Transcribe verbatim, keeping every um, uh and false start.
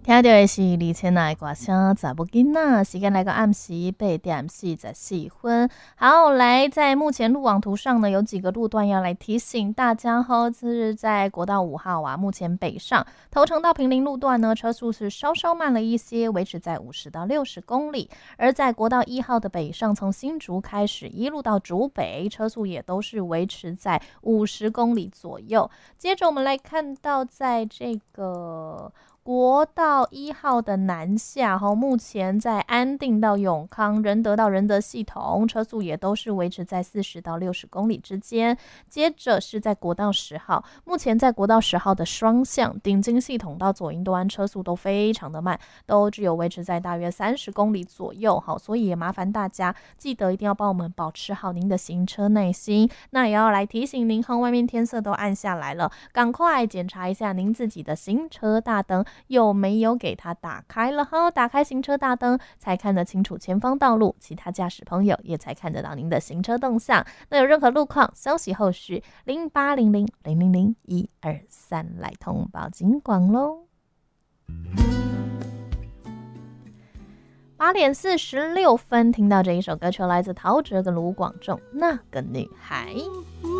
听到的是李千娜的歌声查某囡仔，时间来到暗时八点四十四分。好，来，在目前路网图上呢，有几个路段要来提醒大家哈。这是在国道五号啊，目前北上头城到平林路段呢，车速是稍稍慢了一些，维持在五十到六十公里。而在国道一号的北上，从新竹开始一路到竹北，车速也都是维持在五十公里左右。接着我们来看到，在这个国道一号的南下，目前在安定到永康、仁德到仁德系统，车速也都是维持在四十到六十公里之间。接着是在国道十号，目前在国道十号的双向顶金系统到左营端，车速都非常的慢，都只有维持在大约三十公里左右。好，所以也麻烦大家记得一定要帮我们保持好您的行车耐心。那也要来提醒您，外面天色都暗下来了，赶快检查一下您自己的行车大灯有没有给它打开了哈？打开行车大灯才看得清楚前方道路，其他驾驶朋友也才看得到您的行车动向。那有任何路况消息后续零八零零零零零一二三来通报警广咯。八点四十六分，听到这一首歌曲来自陶喆跟卢广仲《那个女孩》。